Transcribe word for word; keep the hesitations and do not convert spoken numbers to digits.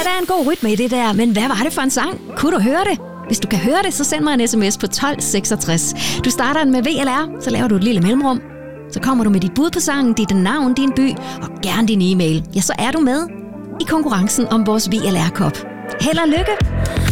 der er en god rytme i det der, men hvad var det for en sang? Kunne du høre det? Hvis du kan høre det, så send mig en sms på tolv seksogtres. Du starter den med V L R, så laver du et lille mellemrum. Så kommer du med dit bud på sangen, dit navn, din by og gerne din e-mail. Ja, så er du med i konkurrencen om vores V L R-kop. Held og lykke!